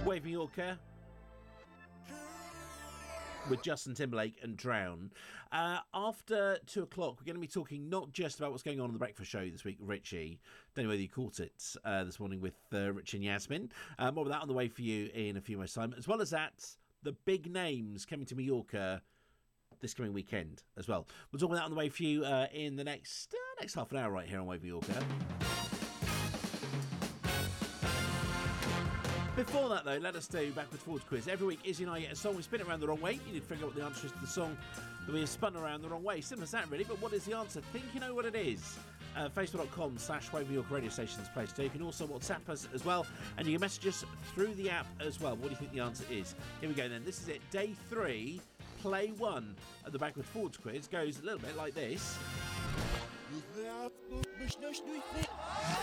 Wave Yorker with Justin Timberlake and Drown. After 2 o'clock, we're going to be talking not just about what's going on The Breakfast Show this week, Richie. Don't know whether you caught it this morning with Rich and Yasmin. More of that on the way for you in a few moments' time. As well as that, the big names coming to Mallorca this coming weekend as well. We'll talk about that on the way for you in the next half an hour right here on Wave Yorker. Before that, though, let us do Backwards Forwards quiz. Every week, Izzy and I get a song, we spin it around the wrong way. You need to figure out what the answer is to the song that we have spun around the wrong way. Simple as that, really, but what is the answer? Think you know what it is. Facebook.com/Wave York radio station's place to do. You can also WhatsApp us as well, and you can message us through the app as well. What do you think the answer is? Here we go then. This is it. Day 3, play 1 of the Backwards Forwards quiz goes a little bit like this.